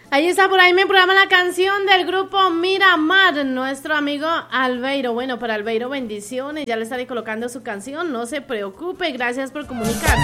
Ahí está, por ahí me programa la canción del grupo Miramar, nuestro amigo Albeiro. Bueno, para Albeiro, bendiciones. Ya le estaré colocando su canción, no se preocupe. Gracias por comunicar.